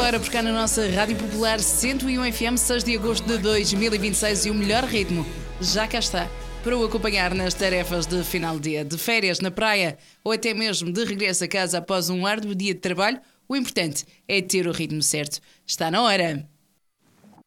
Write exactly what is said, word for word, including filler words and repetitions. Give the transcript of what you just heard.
sexta-feira, buscar na nossa Rádio Popular cento e um F M, seis de agosto de dois mil e vinte e seis, e o melhor ritmo já cá está para o acompanhar nas tarefas de final de dia, de férias na praia ou até mesmo de regresso a casa após um árduo dia de trabalho. O importante é ter o ritmo certo. Está na hora.